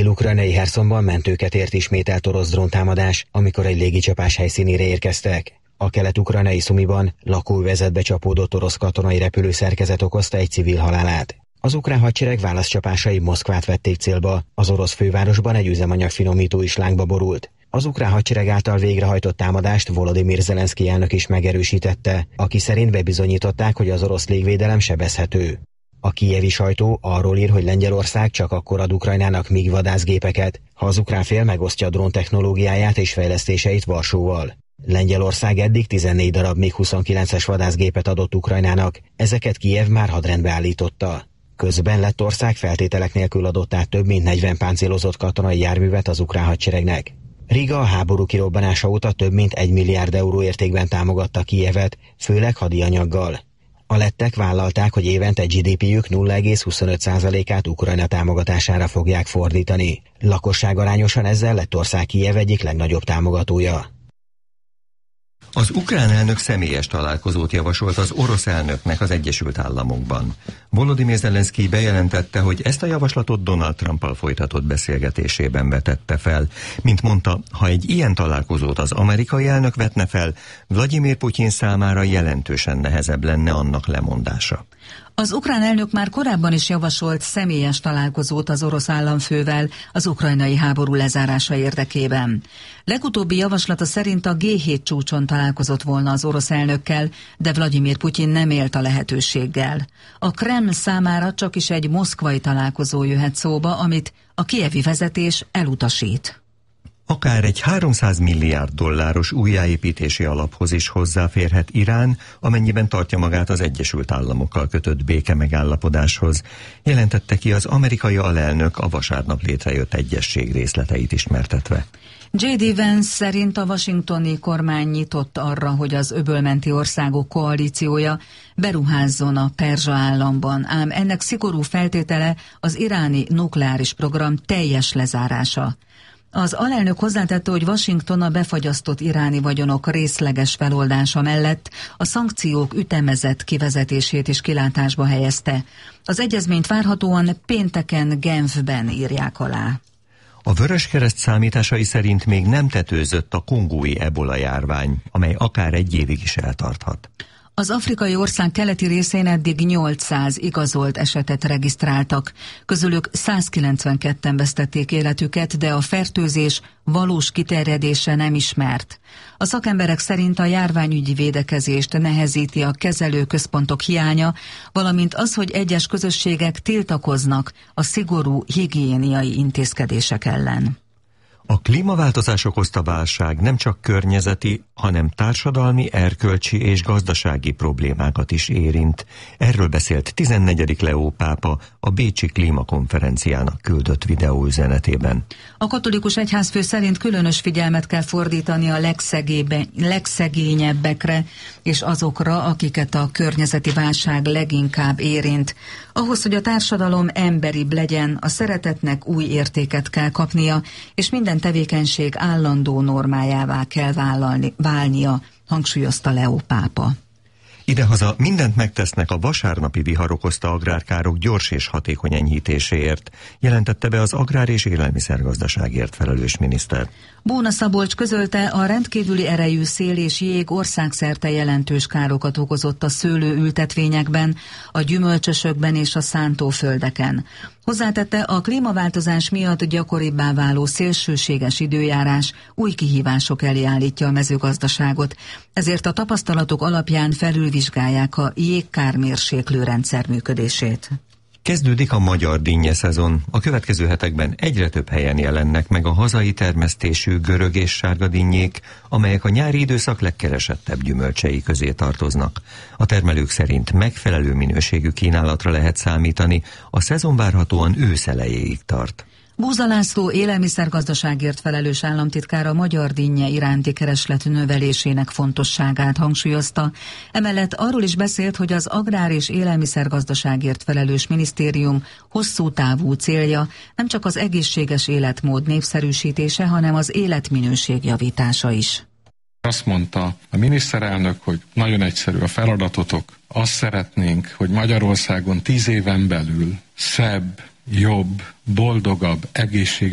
dél-ukrajnai Hersonban mentőket ért ismételt orosz dróntámadás, amikor egy légicsapás helyszínére érkeztek. A kelet-ukrajnai Szumiban lakóövezetbe csapódott orosz katonai repülőszerkezet okozta egy civil halálát. Az ukrán hadsereg válaszcsapásai Moszkvát vették célba, az orosz fővárosban egy üzemanyagfinomító is lángba borult. Az ukrán hadsereg által végrehajtott támadást Volodymyr Zelenszkij elnök is megerősítette, aki szerint bebizonyították, hogy az orosz légvédelem sebezhető. A kijevi sajtó arról ír, hogy Lengyelország csak akkor ad Ukrajnának MiG vadászgépeket, ha az ukrán fél megosztja a drón technológiáját és fejlesztéseit Varsóval. Lengyelország eddig 14 darab MiG-29-es vadászgépet adott Ukrajnának, ezeket Kijev már hadrendbe állította. Közben Lettország feltételek nélkül adott át több mint 40 páncélozott katonai járművet az ukrán hadseregnek. Riga a háború kirobbanása óta több mint 1 milliárd euró értékben támogatta Kijevet, főleg hadianyaggal. A lettek vállalták, hogy évente GDP-jük 0,25%-át Ukrajna támogatására fogják fordítani. Lakosságarányosan ezzel Lettország Kijev egyik legnagyobb támogatója. Az ukrán elnök személyes találkozót javasolt az orosz elnöknek az Egyesült Államokban. Volodymyr Zelenszkij bejelentette, hogy ezt a javaslatot Donald Trumpal folytatott beszélgetésében vetette fel. Mint mondta, ha egy ilyen találkozót az amerikai elnök vetne fel, Vladimir Putyin számára jelentősen nehezebb lenne annak lemondása. Az ukrán elnök már korábban is javasolt személyes találkozót az orosz államfővel az ukrajnai háború lezárása érdekében. Legutóbbi javaslata szerint a G7 csúcson találkozott volna az orosz elnökkel, de Vladimir Putyin nem élt a lehetőséggel. A Kreml számára csak is egy moszkvai találkozó jöhet szóba, amit a kijevi vezetés elutasít. Akár egy 300 milliárd dolláros újjáépítési alaphoz is hozzáférhet Irán, amennyiben tartja magát az Egyesült Államokkal kötött békemegállapodáshoz, jelentette ki az amerikai alelnök a vasárnap létrejött egyezség részleteit ismertetve. J.D. Vance szerint a washingtoni kormány nyitott arra, hogy az öbölmenti országok koalíciója beruházzon a Perzsa államban, ám ennek szigorú feltétele az iráni nukleáris program teljes lezárása. Az alelnök hozzátette, hogy Washington a befagyasztott iráni vagyonok részleges feloldása mellett a szankciók ütemezett kivezetését is kilátásba helyezte. Az egyezményt várhatóan pénteken Genfben írják alá. A Vöröskereszt számításai szerint még nem tetőzött a kongói ebola járvány, amely akár egy évig is eltarthat. Az afrikai ország keleti részén eddig 800 igazolt esetet regisztráltak, közülük 192-en vesztették életüket, de a fertőzés valós kiterjedése nem ismert. A szakemberek szerint a járványügyi védekezést nehezíti a kezelőközpontok hiánya, valamint az, hogy egyes közösségek tiltakoznak a szigorú higiéniai intézkedések ellen. A klímaváltozás okozta válság nem csak környezeti, hanem társadalmi, erkölcsi és gazdasági problémákat is érint. Erről beszélt 14. Leó pápa a bécsi klímakonferenciának küldött videóüzenetében. A katolikus egyházfő szerint különös figyelmet kell fordítani a legszegényebbekre és azokra, akiket a környezeti válság leginkább érint. Ahhoz, hogy a társadalom emberibb legyen, a szeretetnek új értéket kell kapnia, és minden tevékenység állandó normájává kell válnia, hangsúlyozta Leó pápa. Idehaza mindent megtesznek a vasárnapi vihar okozta agrárkárok gyors és hatékony enyhítéséért, jelentette be az agrár- és élelmiszergazdaságért felelős miniszter. Bóna Szabolcs közölte, a rendkívüli erejű szél és jég országszerte jelentős károkat okozott a szőlőültetvényekben, a gyümölcsösökben és a szántóföldeken. Hozzátette, a klímaváltozás miatt gyakoribbá váló szélsőséges időjárás új kihívások elé állítja a mezőgazdaságot, ezért a tapasztalatok alapján felülvizsgálják a jégkármérséklő rendszer működését. Kezdődik a magyar dinnye szezon. A következő hetekben egyre több helyen jelennek meg a hazai termesztésű görög és sárga dinnyék, amelyek a nyári időszak legkeresettebb gyümölcsei közé tartoznak. A termelők szerint megfelelő minőségű kínálatra lehet számítani, a szezon várhatóan ősz elejéig tart. Búza László élelmiszergazdaságért felelős államtitkár a magyar dinnye iránti kereslet növelésének fontosságát hangsúlyozta. Emellett arról is beszélt, hogy az agrár- és élelmiszergazdaságért felelős minisztérium hosszú távú célja nem csak az egészséges életmód népszerűsítése, hanem az életminőség javítása is. Azt mondta a miniszterelnök, hogy nagyon egyszerű a feladatotok. Azt szeretnénk, hogy Magyarországon 10 éven belül szebb, jobb, boldogabb, egészségesebb